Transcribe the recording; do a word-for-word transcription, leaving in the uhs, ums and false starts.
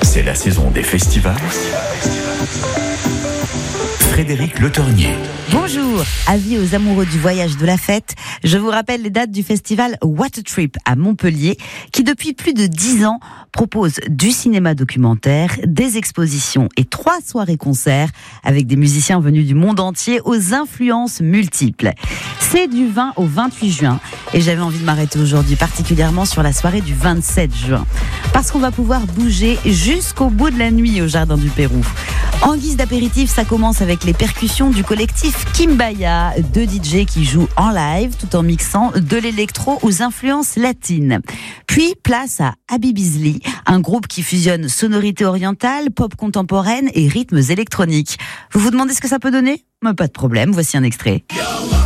C'est la saison des festivals. Frédéric Le Tornier. Bonjour, avis aux amoureux du voyage de la fête. Je vous rappelle les dates du festival What a Trip à Montpellier, qui depuis plus de dix ans propose du cinéma documentaire, des expositions et trois soirées-concerts avec des musiciens venus du monde entier aux influences multiples. C'est du vingt au vingt-huit juin et j'avais envie de m'arrêter aujourd'hui particulièrement sur la soirée du vingt-sept juin parce qu'on va pouvoir bouger jusqu'au bout de la nuit au Jardin du Pérou. En guise d'apéritif, ça commence avec les percussions du collectif Kimbaya, deux D J qui jouent en live tout en mixant de l'électro aux influences latines. Puis place à Habibizli, un groupe qui fusionne sonorités orientales, pop contemporaine et rythmes électroniques. Vous vous demandez ce que ça peut donner ? Mais pas de problème, voici un extrait.